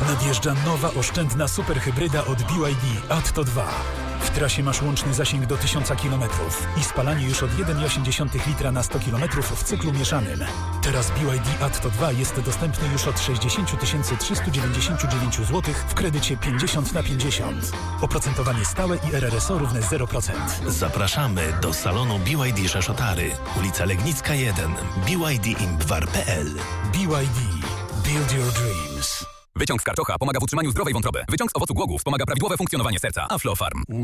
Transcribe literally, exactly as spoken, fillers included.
Nadjeżdża nowa oszczędna superhybryda od B Y D Atto dwa. W trasie masz łączny zasięg do tysiąc kilometrów i spalanie już od jeden przecinek osiem litra na sto kilometrów w cyklu mieszanym. Teraz B Y D Atto dwa jest dostępny już od sześćdziesiąt tysięcy trzysta dziewięćdziesiąt dziewięć złotych w kredycie pięćdziesiąt na pięćdziesiąt. Oprocentowanie stałe i R R S O równe zero procent. Zapraszamy do salonu B Y D Rzeszotary, ulica Legnicka jeden, b y d imbwar kropka p l. B Y D. Build your dreams. Wyciąg z karczocha pomaga w utrzymaniu zdrowej wątroby. Wyciąg z owocu głogów wspomaga prawidłowe funkcjonowanie serca. Aflofarm.